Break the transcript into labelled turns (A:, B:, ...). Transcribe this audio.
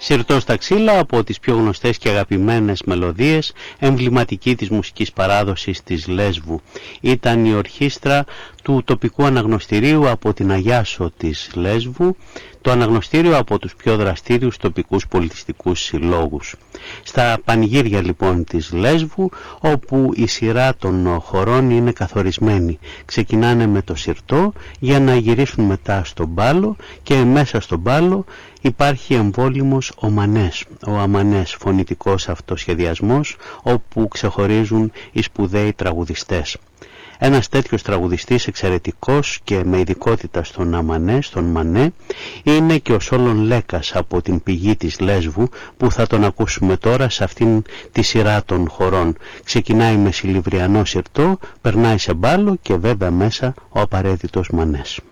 A: Συρτό στα ξύλα, από τις πιο γνωστές και αγαπημένες μελωδίες, εμβληματική της μουσικής παράδοσης της Λέσβου. Ήταν η ορχήστρα του τοπικού αναγνωστηρίου από την Αγιάσο της Λέσβου, το αναγνωστήριο από τους πιο δραστήριους τοπικούς πολιτιστικούς συλλόγους. Στα πανηγύρια λοιπόν της Λέσβου, όπου η σειρά των χωρών είναι καθορισμένη, ξεκινάνε με το συρτό για να γυρίσουν μετά στον μπάλο, και μέσα στον μπάλο υπάρχει εμβόλυμος ο αμανές, φωνητικός αυτοσχεδιασμός, όπου ξεχωρίζουν οι σπουδαίοι τραγουδιστές. Ένας τέτοιος τραγουδιστής εξαιρετικός και με ειδικότητα στον αμανέ, στον μανέ, είναι και ο Σόλων Λέκας από την πηγή της Λέσβου, που θα τον ακούσουμε τώρα σε αυτήν τη σειρά των χωρών. Ξεκινάει με σιλιβριανό συρτό, περνάει σε μπάλο και βέβαια μέσα ο απαραίτητος μανές.